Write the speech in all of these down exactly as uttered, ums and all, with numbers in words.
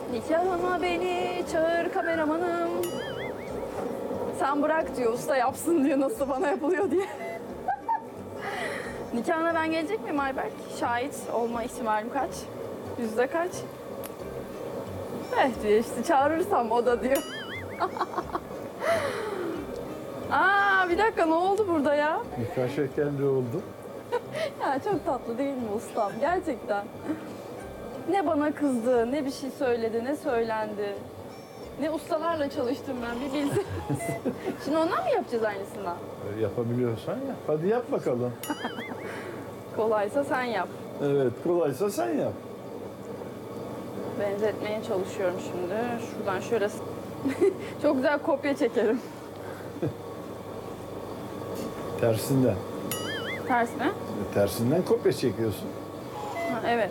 Nikahıma beni çağır kameramanım. Sen bırak diyor, usta yapsın diyor, nasıl bana yapılıyor diye. Nikahına ben gelecek miyim Ayberk? Şahit olma ihtimalim kaç? Yüzde kaç? Eh diyor işte, çağırırsam o da diyor. Aa bir dakika, ne oldu burada ya? Nikah şekerli oldu. Ya çok tatlı değil mi ustam? Gerçekten. Ne bana kızdı, ne bir şey söyledi, ne söylendi. Ne ustalarla çalıştım ben, bir bilseniz. Şimdi ondan mı yapacağız aynısından? E, Yapabiliyorsan yap. Hadi yap bakalım. Kolaysa sen yap. Evet, kolaysa sen yap. Benzetmeye çalışıyorum şimdi. Şuradan şöyle... Çok güzel kopya çekerim. Tersinden. Ters mi? Tersinden kopya çekiyorsun. Ha, evet.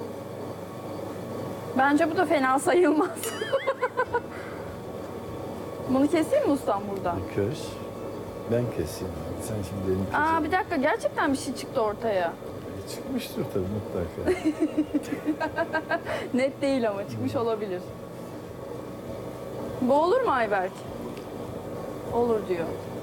Bence bu da fena sayılmaz. Bunu keseyim mi ustam burada? Kes. Ben keseyim. Sen şimdi elini kes. Aa bir dakika, gerçekten bir şey çıktı ortaya. Çıkmıştır tabii mutlaka. Net değil ama çıkmış olabilir. Bu olur mu Ayberk? Olur diyor.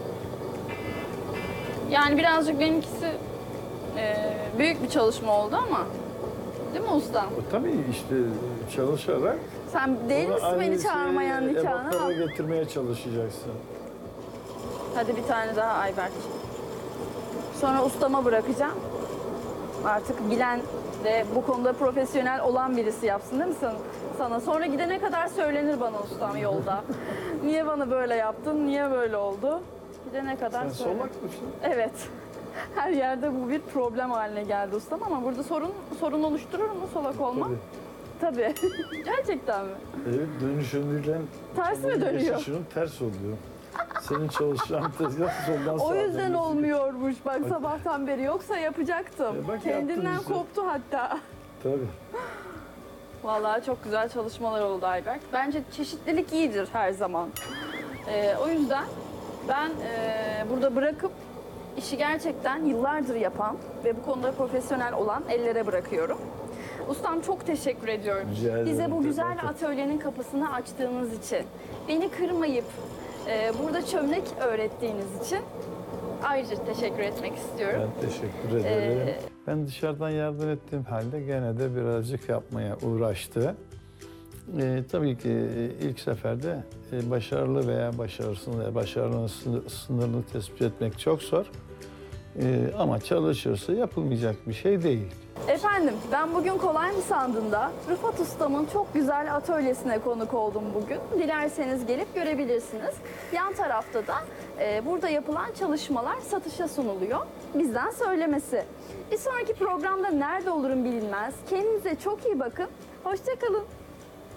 Yani birazcık benimkisi e, büyük bir çalışma oldu ama. Değil mi ustam? O tabii işte çalışarak Sen değil onu misin beni aynı çağırmayan şeye, nikahına? ebatlara getirmeye çalışacaksın. Hadi bir tane daha Ayberk. Sonra ustama bırakacağım. Artık bilen ve bu konuda profesyonel olan birisi yapsın değil mi sana? sana? Sonra gidene kadar söylenir bana ustam yolda. Niye bana böyle yaptın, niye böyle oldu? Gidene kadar Sen söylenir. solak mısın? Evet. Her yerde bu bir problem haline geldi ustam ama burada sorun sorun oluşturur mu solak olmak? Tabii. Tabii. Gerçekten mi? Evet, dönüşümüyle Ters mi dönüyor? geçişinin ters oluyor. Senin çalışacağın tezgah soldan sağa O yüzden dönüyor. olmuyormuş bak sabahtan beri. Yoksa yapacaktım. E bak Kendinden yaptın işte. koptu hatta. Tabii. Vallahi çok güzel çalışmalar oldu Ayberk. Bence çeşitlilik iyidir her zaman. Ee, o yüzden ben e, burada bırakıp işi gerçekten yıllardır yapan ve bu konuda profesyonel olan ellere bırakıyorum. Ustam çok teşekkür ediyorum. Rica ederim. Bize bu güzel Teşekkür. atölyenin kapısını açtığınız için, beni kırmayıp e, burada çömlek öğrettiğiniz için ayrıca teşekkür etmek istiyorum. Ben teşekkür ederim. Ee, Ben dışarıdan yardım ettiğim halde gene de birazcık yapmaya uğraştı. Ee, tabii ki ilk seferde e, başarılı veya başarısız veya başarının sınır- sınırını tespit etmek çok zor. Ee, ama çalışırsa yapılmayacak bir şey değil. Efendim, ben bugün kolay mı sandığında Rıfat Ustam'ın çok güzel atölyesine konuk oldum bugün. Dilerseniz gelip görebilirsiniz. Yan tarafta da e, burada yapılan çalışmalar satışa sunuluyor. Bizden söylemesi. Bir sonraki programda nerede olurum bilinmez. Kendinize çok iyi bakın. Hoşça kalın.